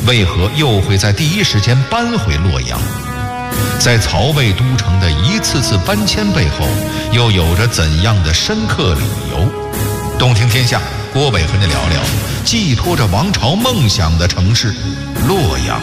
为何又会在第一时间搬回洛阳？在曹魏都城的一次次搬迁背后，又有着怎样的深刻理由？动听天下，郭伟和你聊聊寄托着王朝梦想的城市洛阳。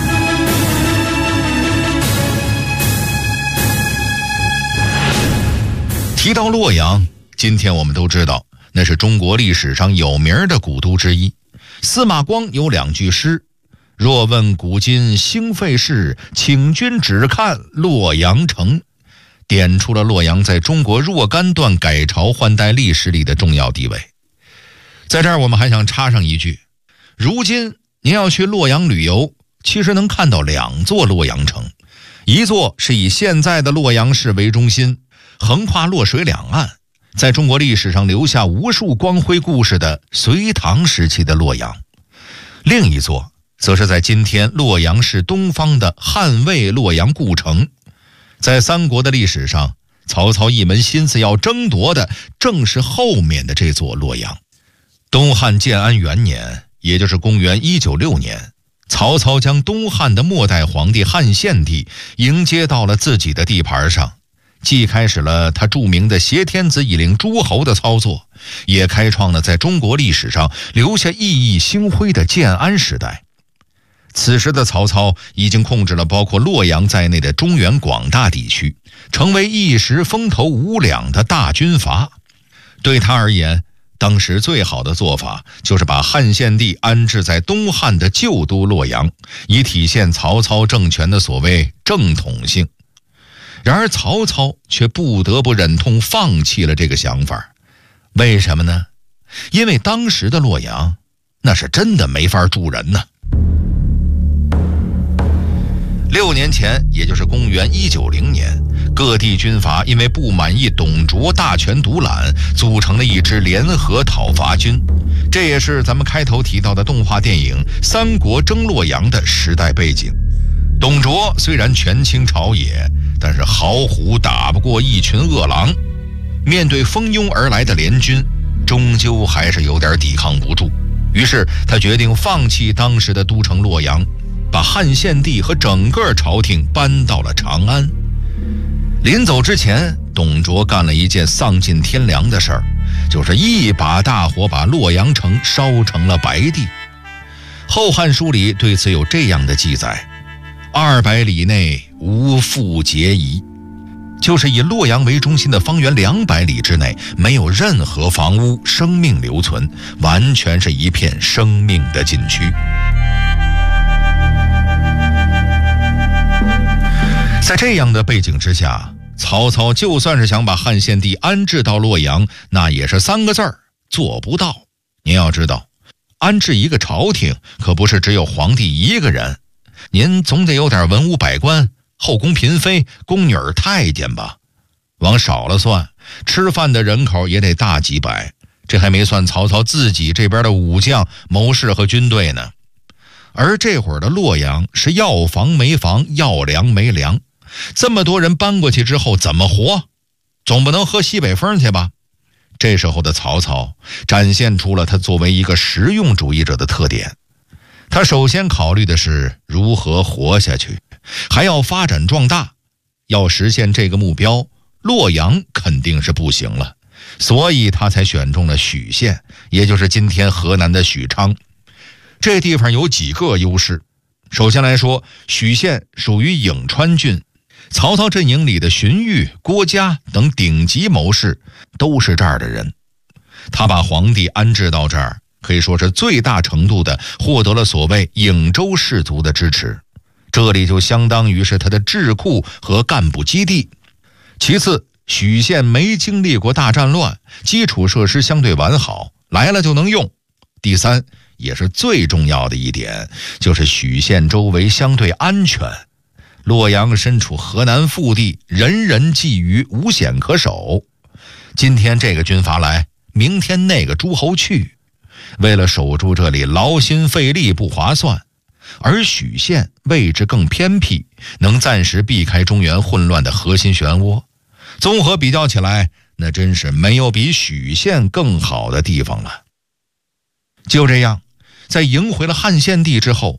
提到洛阳，今天我们都知道，那是中国历史上有名的古都之一。司马光有2句诗：若问古今兴废事，请君只看洛阳城，点出了洛阳在中国若干段改朝换代历史里的重要地位。在这儿我们还想插上一句，如今您要去洛阳旅游，其实能看到2座洛阳城，一座是以现在的洛阳市为中心，横跨洛水两岸，在中国历史上留下无数光辉故事的隋唐时期的洛阳。另一座则是在今天洛阳市东方的汉魏洛阳故城。在三国的历史上，曹操一门心思要争夺的正是后面的这座洛阳。东汉建安元年，也就是公元196年，曹操将东汉的末代皇帝汉献帝迎接到了自己的地盘上，既开始了他著名的挟天子以令诸侯的操作，也开创了在中国历史上留下熠熠星辉的建安时代。此时的曹操已经控制了包括洛阳在内的中原广大地区，成为一时风头无两的大军阀。对他而言，当时最好的做法就是把汉献帝安置在东汉的旧都洛阳，以体现曹操政权的所谓正统性。然而曹操却不得不忍痛放弃了这个想法。为什么呢？因为当时的洛阳那是真的没法住人呢。6年前，也就是公元190年，各地军阀因为不满意董卓大权独揽，组成了一支联合讨伐军。这也是咱们开头提到的动画电影《三国争洛阳》的时代背景。董卓虽然权倾朝野，但是好虎打不过一群饿狼，面对蜂拥而来的联军，终究还是有点抵抗不住。于是他决定放弃当时的都城洛阳，把汉献帝和整个朝廷搬到了长安。临走之前，董卓干了一件丧尽天良的事儿，就是一把大火把洛阳城烧成了白地。《后汉书》里对此有这样的记载：200里内无复结遗，就是以洛阳为中心的方圆200里之内，没有任何房屋生命留存，完全是一片生命的禁区。在这样的背景之下，曹操就算是想把汉献帝安置到洛阳，那也是3个字儿：做不到。您要知道，安置一个朝廷可不是只有皇帝一个人，您总得有点文武百官、后宫嫔妃、宫女太监吧。往少了算，吃饭的人口也得大几百，这还没算曹操自己这边的武将、谋士和军队呢。而这会儿的洛阳是要房没房，要粮没粮，这么多人搬过去之后怎么活？总不能喝西北风去吧？这时候的曹操展现出了他作为一个实用主义者的特点。他首先考虑的是如何活下去，还要发展壮大。要实现这个目标，洛阳肯定是不行了，所以他才选中了许县，也就是今天河南的许昌。这地方有几个优势。首先来说，许县属于颍川郡，曹操阵营里的荀彧、郭嘉等顶级谋士都是这儿的人。他把皇帝安置到这儿，可以说是最大程度的获得了所谓颍州士族的支持，这里就相当于是他的智库和干部基地。其次，许县没经历过大战乱，基础设施相对完好，来了就能用。第三，也是最重要的一点，就是许县周围相对安全。洛阳身处河南腹地，人人觊觎，无险可守。今天这个军阀来，明天那个诸侯去，为了守住这里，劳心费力不划算。而许县位置更偏僻，能暂时避开中原混乱的核心漩涡。综合比较起来，那真是没有比许县更好的地方了。就这样，在赢回了汉献帝之后，